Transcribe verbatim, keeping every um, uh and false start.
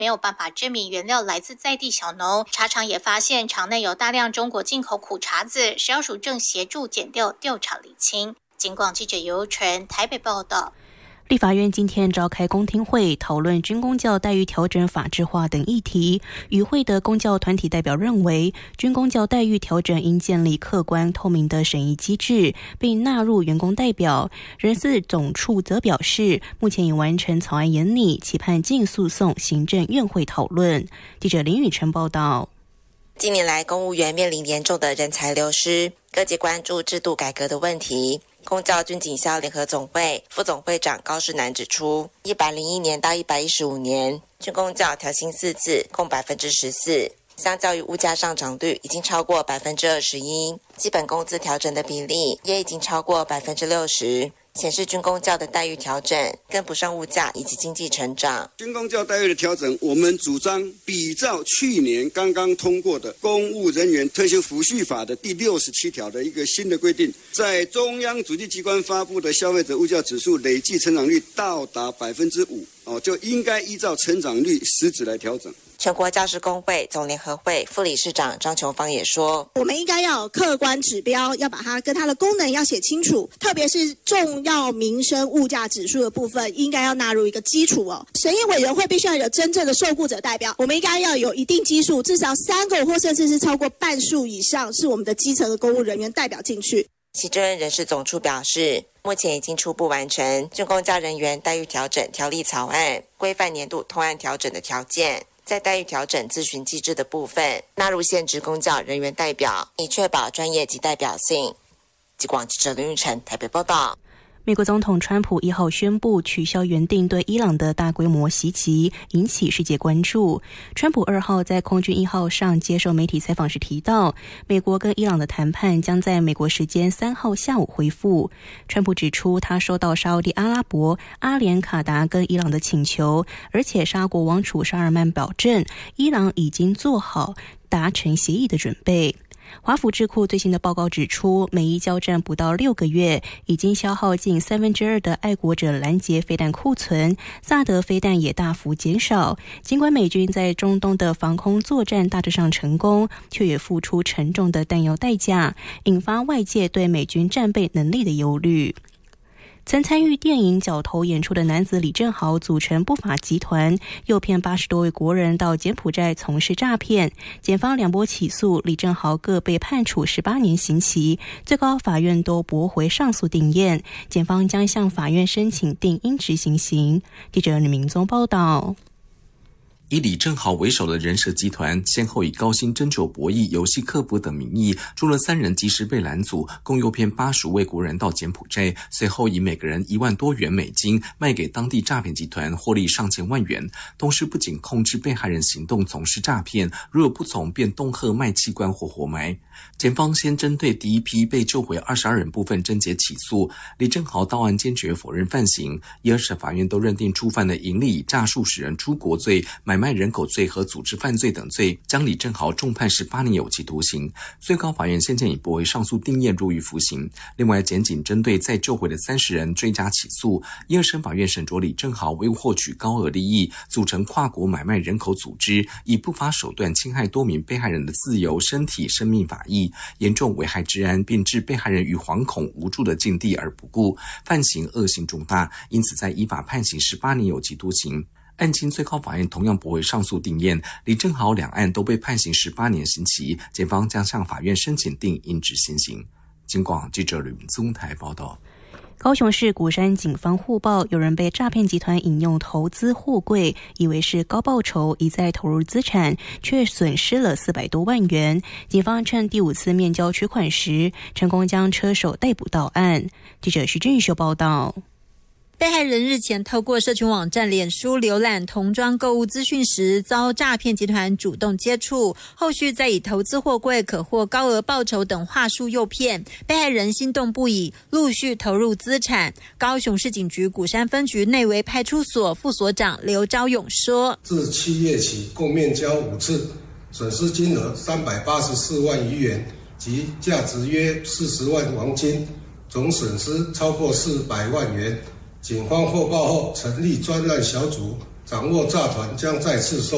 没有办法证明原料来自在地小农。茶厂也发现厂内有大量中国进口苦茶子，食药署正协助检调调查厘清。警广记者尤纯台北报道。 立法院今天召开公听会，讨论军公教待遇调整法制化等议题。与会的公教团体代表认为，军公教待遇调整应建立客观透明的审议机制，并纳入员工代表。人事总处则表示，目前已完成草案研拟，期盼尽诉讼行政院会讨论。记者林宇晨报道。 近年来，公务员面临严重的人才流失，各界关注制度改革的问题。公教军警校联合总会副总会长高世南指出，一百零一年到一百一十五年，军公教调薪四次，共百分之十四，相较于物价上涨率已经超过百分之二十一，基本工资调整的比例也已经超过百分之六十。显示军公教的待遇调整跟不上物价以及经济成长。 军公教待遇的调整，我们主张比照去年刚刚通过的公务人员退休抚恤法的第六十七条的一个新的规定，在中央主计机关发布的消费者物价指数累计成长率到达百分之五，哦，就应该依照成长率实质来调整。 全国教师工会总联合会副理事长张琼芳也说， 我们应该要有客观指标，要把它跟它的功能要写清楚，特别是重要民生物价指数的部分应该要纳入一个基础哦。审议委员会必须要有真正的受雇者代表，我们应该要有一定基数，至少三个或甚至是超过半数以上是我们的基层的公务人员代表进去。 行政院人事总处表示，目前已经初步完成军公教人员待遇调整条例草案，规范年度通案调整的条件，在待遇调整咨询机制的部分纳入现职公教人员代表，以确保专业及代表性。记广记者林玉成台北报道。 美国总统川普一号宣布取消原定对伊朗的大规模袭击，引起世界关注。川普二号在空军一号上接受媒体采访时提到，美国跟伊朗的谈判将在美国时间三号下午恢复。川普指出，他收到沙烏地阿拉伯、阿联卡达跟伊朗的请求，而且沙国王储沙尔曼保证，伊朗已经做好达成协议的准备。华府智库最新的报告指出，美伊交战不到六个月，已经消耗近三分之二的爱国者拦截飞弹库存，萨德飞弹也大幅减少。尽管美军在中东的防空作战大致上成功，却也付出沉重的弹药代价，引发外界对美军战备能力的忧虑。曾参与电影《角头》演出的男子李正豪组成不法集团，诱骗八十多位国人到柬埔寨从事诈骗。检方两波起诉，李正豪各被判处十八年刑期，最高法院都驳回上诉定谳。检方将向法院申请定应执行刑。记者李明宗报道。 以李正豪为首的人蛇集团，先后以高薪针灸博弈、游戏客服等名义，除了三人及时被拦阻，共诱骗八十位国人到柬埔寨，随后以每个人一万多元美金卖给当地诈骗集团，获利上千万元。同时，不仅控制被害人行动从事诈骗，如果不从，便恫吓卖器官或活埋。检方先针对第一批被救回二十二人部分侦结起诉，李正豪到案坚决否认犯行，一二审法院都认定触犯了营利以诈术使人出国罪、买卖人口罪和组织犯罪等罪，将李正豪重判十八年有期徒刑。最高法院先前已驳回上诉定谳，入狱服刑。另外，检警针对再救回的三十人追加起诉，一二审法院审酌李正豪为获取高额利益，组成跨国买卖人口组织，以不法手段侵害多名被害人的自由、身体、生命法益，严重危害治安，并致被害人于惶恐无助的境地而不顾，犯行恶性重大，因此在依法判刑十八年有期徒刑。案经最高法院同样驳回上诉定谳，李正豪两案都被判刑十八年刑期，检方将向法院申请定应执行刑。警广记者吕明宗台报道。 高雄市鼓山警方互报，有人被诈骗集团引用投资货柜，以为是高报酬，一再投入资产，却损失了四百多万元。警方趁第五次面交取款时，成功将车手逮捕到案。记者徐俊秀报道。 被害人日前透过社群网站脸书浏览童装购物资讯时，遭诈骗集团主动接触，后续再以投资货柜可获高额报酬等话术诱骗，被害人心动不已，陆续投入资产。高雄市警局鼓山分局内围派出所副所长刘昭勇说， 自七月起共面交五次，损失金额三百八十四万余元及价值约四十万黄金，总损失超过四百万元。警方获报后成立专案小组，掌握诈团，将再次收